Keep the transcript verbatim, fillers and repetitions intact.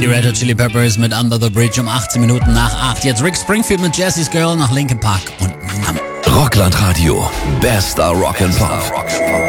Red Hot Chili Peppers mit Under the Bridge um achtzehn Minuten nach acht. Jetzt Rick Springfield mit Jesse's Girl nach Linkin Park und Numb. Rockland Radio. Bester Rock'n'Pop.